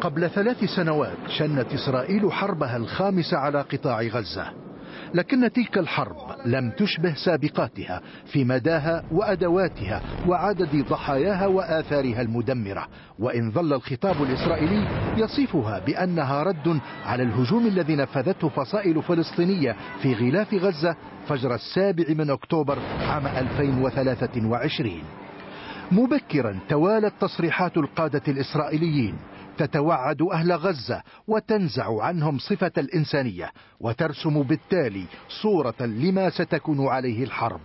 قبل 3 سنوات شنت إسرائيل حربها الخامسة على قطاع غزة، لكن تلك الحرب لم تشبه سابقاتها في مداها وأدواتها وعدد ضحاياها وآثارها المدمرة، وإن ظل الخطاب الإسرائيلي يصفها بأنها رد على الهجوم الذي نفذته فصائل فلسطينية في غلاف غزة فجر 7 أكتوبر عام 2023. مبكرا توالت تصريحات القادة الإسرائيليين تتوعد أهل غزة وتنزع عنهم صفة الإنسانية، وترسم بالتالي صورة لما ستكون عليه الحرب.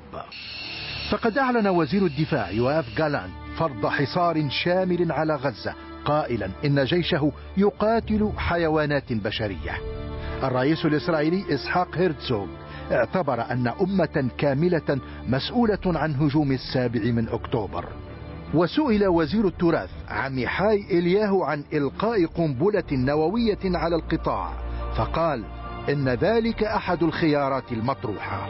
فقد أعلن وزير الدفاع يوآف جالانت فرض حصار شامل على غزة، قائلا إن جيشه يقاتل حيوانات بشرية. الرئيس الإسرائيلي إسحاق هيرتزوغ اعتبر أن أمة كاملة مسؤولة عن هجوم 7 أكتوبر. وسئل وزير التراث عميحاي إلياهو عن إلقاء قنبلة نووية على القطاع، فقال إن ذلك أحد الخيارات المطروحة.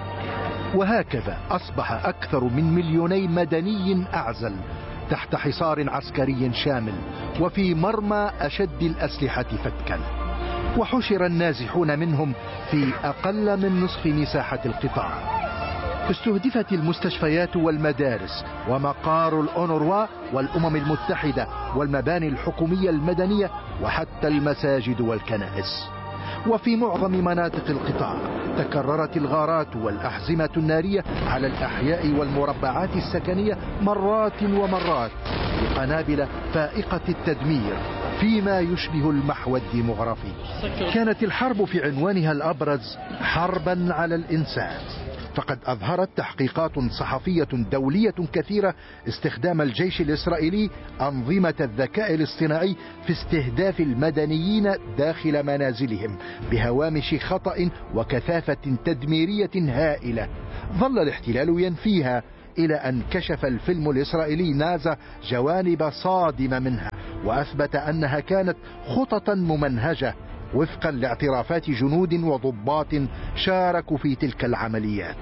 وهكذا أصبح أكثر من 2 مليون مدني أعزل تحت حصار عسكري شامل وفي مرمى أشد الأسلحة فتكا، وحشر النازحون منهم في أقل من نصف مساحة القطاع. استهدفت المستشفيات والمدارس ومقار الأونروا والأمم المتحدة والمباني الحكومية المدنية وحتى المساجد والكنائس. وفي معظم مناطق القطاع تكررت الغارات والأحزمة النارية على الأحياء والمربعات السكنية مرات ومرات بقنابل فائقة التدمير فيما يشبه المحو الديمغرافي. كانت الحرب في عنوانها الأبرز حربا على الإنسان، فقد أظهرت تحقيقات صحفية دولية كثيرة استخدام الجيش الإسرائيلي أنظمة الذكاء الاصطناعي في استهداف المدنيين داخل منازلهم بهوامش خطأ وكثافة تدميرية هائلة ظل الاحتلال ينفيها، إلى أن كشف الفيلم الإسرائيلي نازا جوانب صادمة منها وأثبت أنها كانت خططا ممنهجة وفقا لاعترافات جنود وضباط شاركوا في تلك العمليات.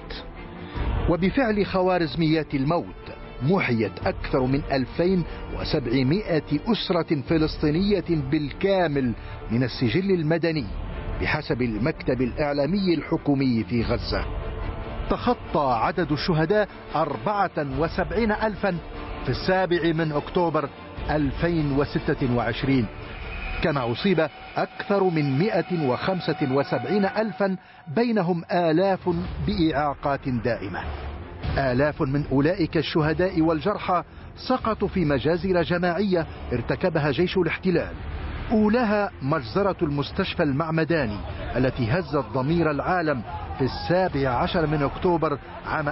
وبفعل خوارزميات الموت محيت أكثر من 2700 أسرة فلسطينية بالكامل من السجل المدني بحسب المكتب الإعلامي الحكومي في غزة. تخطى عدد الشهداء 74,000 في 7 أكتوبر 2026، كما أصيب أكثر من 175,000 بينهم آلاف بإعاقات دائمة. آلاف من أولئك الشهداء والجرحى سقطوا في مجازر جماعية ارتكبها جيش الاحتلال، أولاها مجزرة المستشفى المعمداني التي هزت ضمير العالم في 17 أكتوبر عام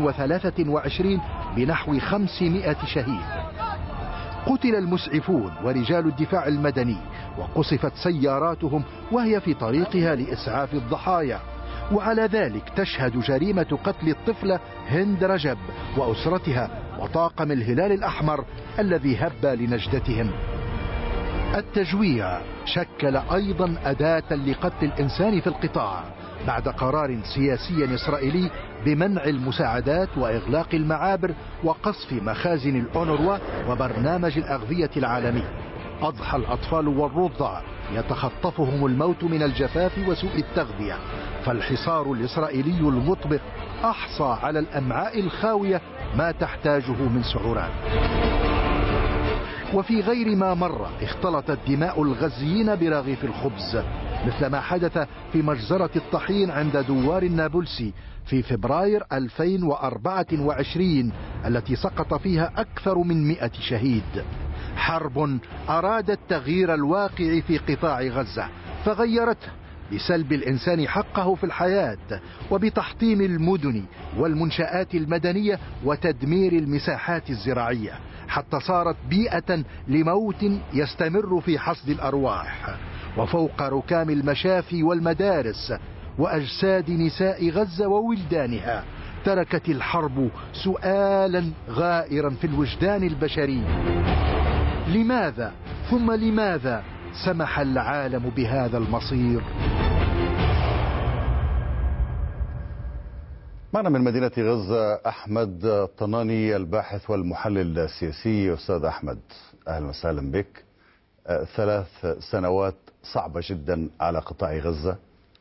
2023 بنحو 500 شهيد. قتل المسعفون ورجال الدفاع المدني وقصفت سياراتهم وهي في طريقها لإسعاف الضحايا، وعلى ذلك تشهد جريمة قتل الطفلة هند رجب وأسرتها وطاقم الهلال الأحمر الذي هب لنجدتهم. التجويع شكل أيضا أداة لقتل الإنسان في القطاع بعد قرار سياسي إسرائيلي بمنع المساعدات وإغلاق المعابر وقصف مخازن الأونروا وبرنامج الأغذية العالمي. أضحى الأطفال والرضع يتخطفهم الموت من الجفاف وسوء التغذية، فالحصار الإسرائيلي المطبق أحصى على الأمعاء الخاوية ما تحتاجه من سعرات. وفي غير ما مرة اختلطت دماء الغزيين برغيف الخبز، مثل ما حدث في مجزرة الطحين عند دوار النابلسي في فبراير 2024 التي سقط فيها أكثر من 100 شهيد. حرب أرادت تغيير الواقع في قطاع غزة فغيرته بسلب الإنسان حقه في الحياة وبتحطيم المدن والمنشآت المدنية وتدمير المساحات الزراعية، حتى صارت بيئة لموت يستمر في حصد الأرواح. وفوق ركام المشافي والمدارس وأجساد نساء غزة وولدانها تركت الحرب سؤالا غائرا في الوجدان البشري: لماذا ثم لماذا سمح العالم بهذا المصير؟ معنا من مدينة غزة أحمد طناني الباحث والمحلل السياسي. أستاذ أحمد، أهلا وسهلا بك. 3 سنوات صعبة جدا على قطاع غزة.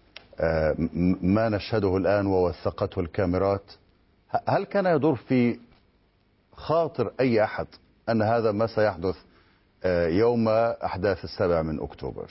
ما نشهده الآن ووثقته الكاميرات، هل كان يدور في خاطر أي أحد أن هذا ما سيحدث يوم أحداث 7 أكتوبر؟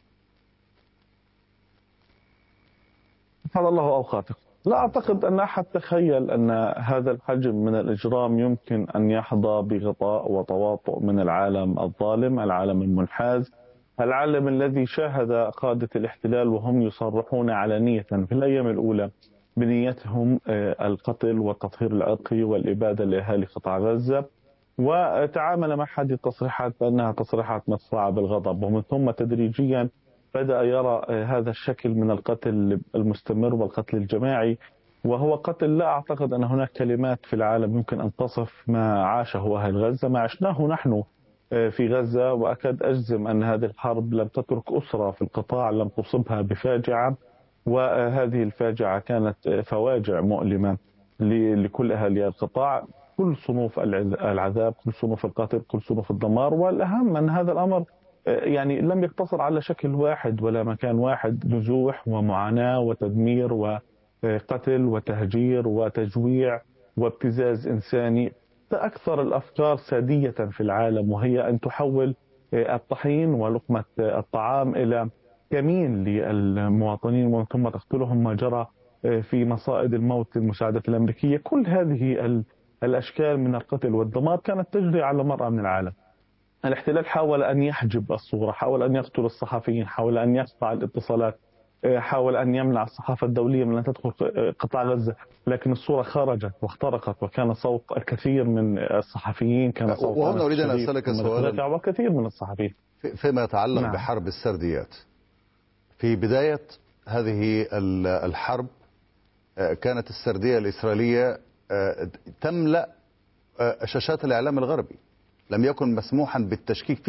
سبحان الله أوقاتك. لا أعتقد أن أحد تخيل أن هذا الحجم من الإجرام يمكن أن يحظى بغطاء وتواطؤ من العالم الظالم، العالم المنحاز، العالم الذي شاهد قادة الاحتلال وهم يصرحون علانية في الأيام الأولى بنيتهم القتل والتطهير العرقي والإبادة لأهالي قطاع غزة، وتعامل مع هذه التصريحات بأنها تصريحات مدفوعة بالغضب، ومن ثم تدريجيا بدأ يرى هذا الشكل من القتل المستمر والقتل الجماعي، وهو قتل لا أعتقد أن هناك كلمات في العالم يمكن أن تصف ما عاشه أهل غزة، ما عشناه نحن في غزة. وأكاد أجزم أن هذه الحرب لم تترك أسرة في القطاع لم تصبها بفاجعة، وهذه الفاجعة كانت فواجع مؤلمة لكل أهالي القطاع، كل صنوف العذاب، كل صنوف القتل، كل صنوف الدمار. والأهم أن هذا الأمر يعني لم يقتصر على شكل واحد ولا مكان واحد، نزوح ومعاناة وتدمير وقتل وتهجير وتجويع وابتزاز إنساني. أكثر الأفكار سادية في العالم، وهي أن تحول الطحين ولقمة الطعام إلى كمين للمواطنين ومن ثم تقتلهم، ما جرى في مصائد الموت للمساعدة الأمريكية. كل هذه الأشكال من القتل والدمار كانت تجري على مرأى من العالم. الاحتلال حاول أن يحجب الصورة، حاول أن يقتل الصحفيين، حاول أن يقطع الاتصالات، حاول أن يمنع الصحافة الدولية من أن تدخل قطاع غزة، لكن الصورة خرجت واخترقت، وكان صوت الكثير من الصحفيين، كان صوت وهنا أريد أن أسألك سؤالا وكثير من الصحفيين فيما يتعلق نعم. بحرب السرديات. في بداية هذه الحرب كانت السردية الإسرائيلية تملأ شاشات الإعلام الغربي، لم يكن مسموحا بالتشكيك